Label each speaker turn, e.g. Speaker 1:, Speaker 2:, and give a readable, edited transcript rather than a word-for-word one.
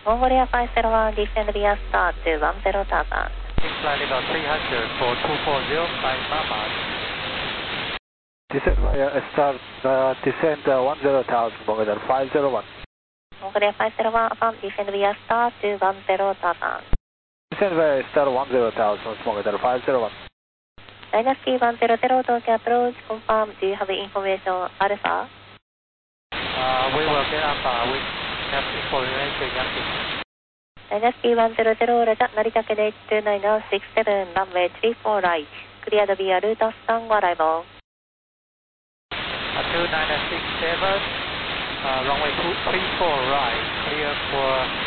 Speaker 1: Mongolia 501, descend via start to 10 Tapan.
Speaker 2: Flight level 300 for 240 by Mama.
Speaker 3: Descend via start, descend 10,000, Mongolia 501.
Speaker 1: Mongolia 501, affirm, descend via start to 10 Tapan.
Speaker 3: Descend via start 10,000, Mongolia 501.
Speaker 1: Dynasty 100, Tokyo approach, confirm, do you have information Alpha?
Speaker 2: We will get up with have information Yankee.
Speaker 1: Dynasty 100, Roger, Narita Kennedy 29067, runway 34 right, cleared via route Tango arrival.
Speaker 2: 2967, runway 34 right, clear for